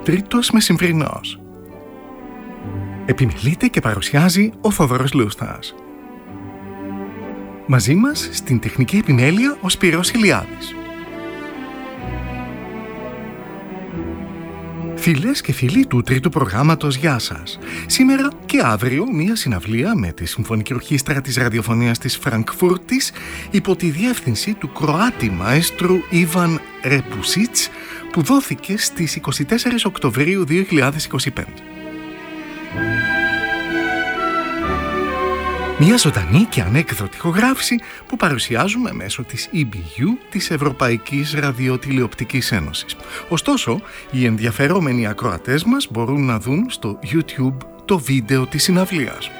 Τρίτος μεσημβρινός. Επιμελείται και παρουσιάζει ο Θόδωρος Λούστας. Μαζί μας στην τεχνική επιμέλεια ο Σπύρος Ηλιάδης. Φίλες και φίλοι του τρίτου προγράμματος, γεια σας. Σήμερα και αύριο μία συναυλία με τη Συμφωνική Ορχήστρα της Ραδιοφωνίας της Φραγκφούρτης υπό τη διεύθυνση του Κροάτη μαέστρου Ιβαν Ρεπουσίτς, που δόθηκε στις 24 Οκτωβρίου 2025. Μια ζωντανή και ανέκδοτη ηχογράφηση που παρουσιάζουμε μέσω της EBU, της Ευρωπαϊκής Ραδιοτηλεοπτικής Ένωσης. Ωστόσο, οι ενδιαφερόμενοι ακροατές μας μπορούν να δουν στο YouTube το βίντεο της συναυλίας.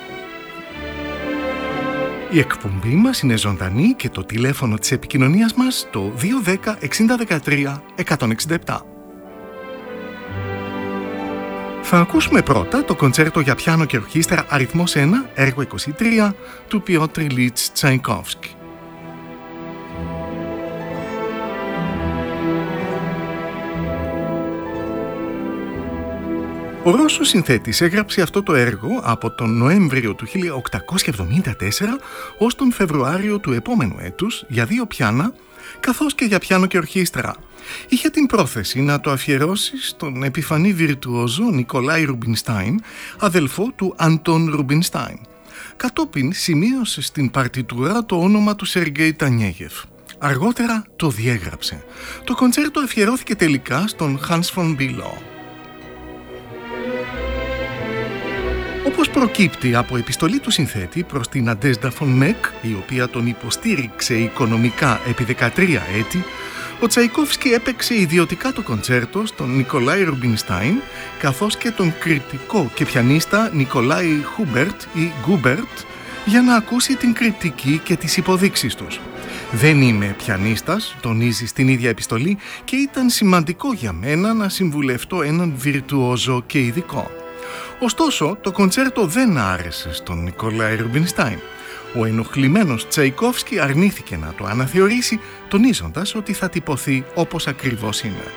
Η εκπομπή μας είναι ζωντανή και το τηλέφωνο της επικοινωνίας μας το 210 6013 167. Θα ακούσουμε πρώτα το κοντσέρτο για πιάνο και ορχήστρα αριθμός 1, έργο 23, του Πιότρ Ιλίτς Τσαϊκόφσκι. Ο Ρώσος συνθέτης έγραψε αυτό το έργο από τον Νοέμβριο του 1874 ως τον Φεβρουάριο του επόμενου έτους για δύο πιάνα, καθώς και για πιάνο και ορχήστρα. Είχε την πρόθεση να το αφιερώσει στον επιφανή βιρτουόζο Νικολάη Ρουμπινστάιν, αδελφό του Αντών Ρουμπινστάιν. Κατόπιν σημείωσε στην παρτιτούρα το όνομα του Σεργέη Τανιέγεφ. Αργότερα το διέγραψε. Το κοντσέρτο αφιερώθηκε τελικά στον Hans von Bülow. Όπως προκύπτει από επιστολή του συνθέτη προς την Αντέστα Φον Μεκ, η οποία τον υποστήριξε οικονομικά επί 13 έτη, ο Τσαϊκόφσκι έπαιξε ιδιωτικά το κοντσέρτο στον Νικολάη Ρουμπινστάιν, καθώς και τον κριτικό και πιανίστα Νικολάη Χούμπερτ ή Γκούμπερτ, για να ακούσει την κριτική και τις υποδείξεις τους. «Δεν είμαι πιανίστας», τονίζει στην ίδια επιστολή, και ήταν σημαντικό για μένα να συμβουλευτώ έναν βιρτουόζο και ειδικό. Ωστόσο, το κοντσέρτο δεν άρεσε στον Νικολάη Ρουμπινστάιν. Ο ενοχλημένος Τσαϊκόφσκι αρνήθηκε να το αναθεωρήσει, τονίζοντας ότι θα τυπωθεί όπως ακριβώς είναι.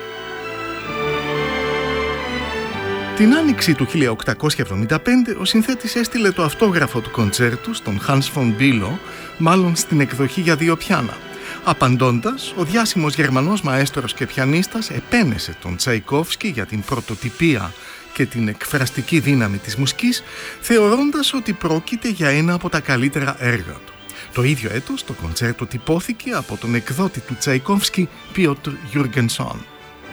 Την άνοιξη του 1875 ο συνθέτης έστειλε το αυτόγραφο του κοντσέρτου στον Hans von Bülow, μάλλον στην εκδοχή για δύο πιάνα. Απαντώντας, ο διάσημος Γερμανός μαέστρος και πιανίστας επένεσε τον Τσαϊκόφσκι για την πρωτοτυπία και την εκφραστική δύναμη της μουσικής, θεωρώντας ότι πρόκειται για ένα από τα καλύτερα έργα του. Το ίδιο έτος το κοντσέρτο τυπώθηκε από τον εκδότη του Τσαϊκόφσκι, Πιότρ Γιούργενσον.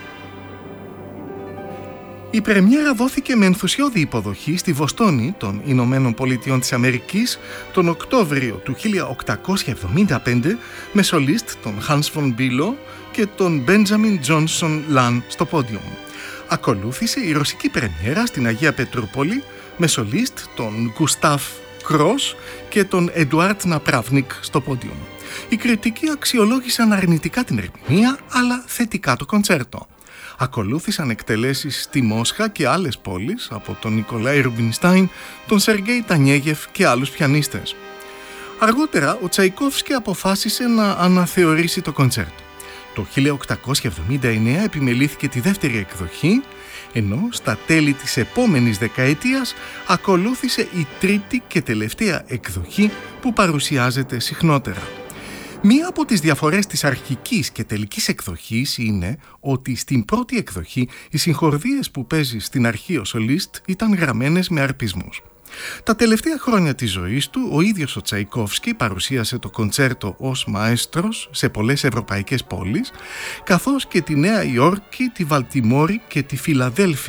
Η πρεμιέρα δόθηκε με ενθουσιώδη υποδοχή στη Βοστόνη των Ηνωμένων Πολιτειών της Αμερικής τον Οκτώβριο του 1875 με σολίστ τον Hans von Bülow και τον Benjamin Johnson Lan στο πόντιουμ. Ακολούθησε η ρωσική πρεμιέρα στην Αγία Πετρούπολη με σολίστ τον Γκουστάφ Κρός και τον Εντουάρτ Ναπράβνικ στο πόντιουμ. Οι κριτικοί αξιολόγησαν αρνητικά την ερμηνεία, αλλά θετικά το κοντσέρτο. Ακολούθησαν εκτελέσεις στη Μόσχα και άλλες πόλεις από τον Νικολάη Ρουμπινστάιν, τον Σεργέη Τανιέγεφ και άλλους πιανίστες. Αργότερα ο Τσαϊκόφσκι αποφάσισε να αναθεωρήσει το κοντσέρτο. Το 1879 επιμελήθηκε τη δεύτερη εκδοχή, ενώ στα τέλη της επόμενης δεκαετίας ακολούθησε η τρίτη και τελευταία εκδοχή που παρουσιάζεται συχνότερα. Μία από τις διαφορές της αρχικής και τελικής εκδοχής είναι ότι στην πρώτη εκδοχή οι συγχορδίες που παίζει στην αρχή ο σολίστ ήταν γραμμένες με αρπισμούς. Τα τελευταία χρόνια της ζωής του, ο ίδιος ο Τσαϊκόφσκι παρουσίασε το κοντσέρτο ως μαέστρος σε πολλές ευρωπαϊκές πόλεις, καθώς και τη Νέα Υόρκη, τη Βαλτιμόρη και τη Φιλαδέλφια.